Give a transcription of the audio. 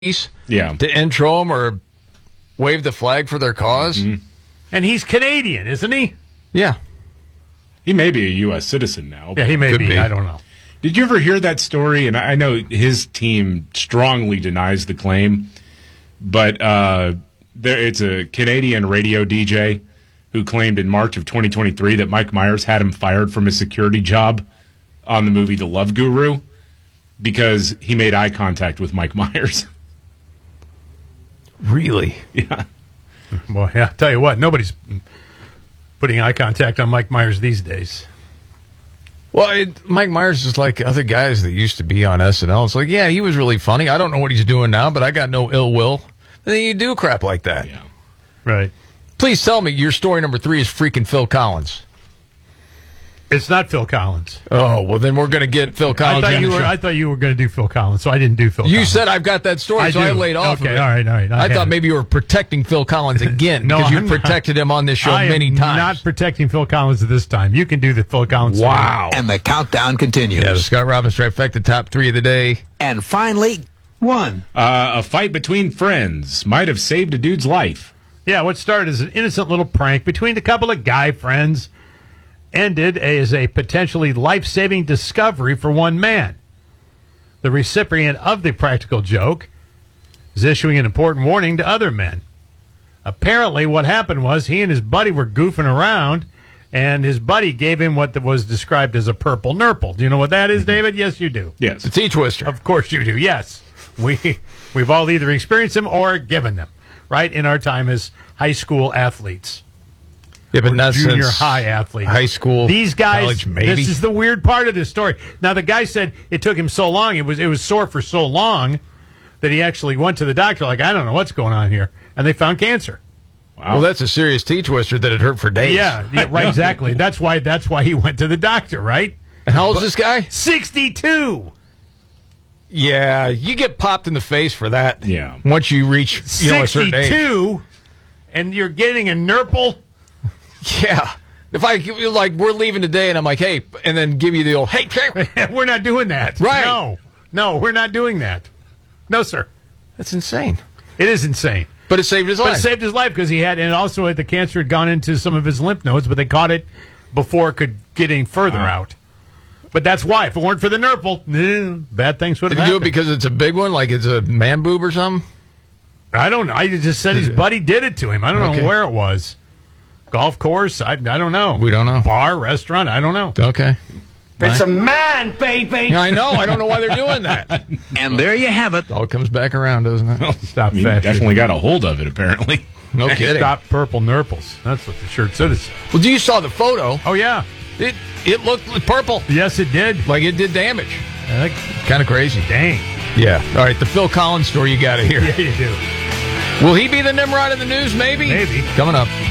Yeah. To intro them or wave the flag for their cause. Mm-hmm. And he's Canadian, isn't he? Yeah. He may be a U.S. citizen now. Yeah, he may Could be. be. I don't know. Did you ever hear that story? And I know his team strongly denies the claim, but it's a Canadian radio DJ who claimed in March of 2023 that Mike Myers had him fired from his security job on the movie The Love Guru because he made eye contact with Mike Myers. Really? Yeah. Well, yeah, I'll tell you what, nobody's putting eye contact on Mike Myers these days. Well, Mike Myers is like other guys that used to be on SNL. It's like, yeah, he was really funny. I don't know what he's doing now, but I got no ill will. And then you do crap like that. Yeah. Right. Please tell me your story number 3 is freaking Phil Collins. It's not Phil Collins. Oh, well, then we're going to get Phil Collins. I thought you were going to do Phil Collins, so I didn't do Phil Collins. You said I've got that story, so I laid off. Okay, of it. all right. I thought maybe you were protecting Phil Collins again No, because you I'm protected him on this show many times. I'm not protecting Phil Collins at this time. You can do the Phil Collins story. Wow. And the countdown continues. Yeah, the Scott Robbins trifecta top 3 of the day. And finally, one. A fight between friends might have saved a dude's life. Yeah, what started as an innocent little prank between a couple of guy friends ended as a potentially life-saving discovery for one man. The recipient of the practical joke is issuing an important warning to other men. Apparently, what happened was he and his buddy were goofing around, and his buddy gave him what was described as a purple nurple. Do you know what that is, David? Yes, you do. Yes. The T-Twister. Of course you do, yes. We've all either experienced them or given them, right, in our time as high school athletes. Yeah, but not Junior since high athletes. high school, these guys, college, maybe. This is the weird part of this story. Now, the guy said it took him so long, it was sore for so long that he actually went to the doctor, like, I don't know what's going on here. And they found cancer. Wow. Well, that's a serious T-Twister that it hurt for days. Yeah, right, exactly. That's why he went to the doctor, right? And how old is this guy? 62. Yeah, you get popped in the face for that. Yeah. Once you reach a certain age. 62, and you're getting a nurple? Yeah. If we're leaving today and I'm like, hey, and then give you the old, hey. We're not doing that. Right. No, we're not doing that. No, sir. That's insane. It is insane. But it saved his But life. it saved his life because he had, and also the cancer had gone into some of his lymph nodes, but they caught it before it could get any further out. But that's why. If it weren't for the nurple, bad things would have Did he do happened. it because it's a big one, like it's a man boob or something? I don't know. I just said his buddy did it to him. I don't know where it was. Golf course? I don't know. We don't know. Bar, restaurant? I don't know. Okay. It's a man, baby. Yeah, I know. I don't know why they're doing that. And there you have it. It all comes back around, doesn't it? Stop He fashion. definitely got a hold of it, apparently. No kidding. Stop purple nurples. That's what the shirt said. Well, you saw the photo. Oh, yeah. It looked purple. Yes, it did. Like it did damage. Kind of crazy. Dang. Yeah. All right, the Phil Collins story you got to hear. Yeah, you do. Will he be the Nimrod in the news? Maybe. Maybe. Coming up.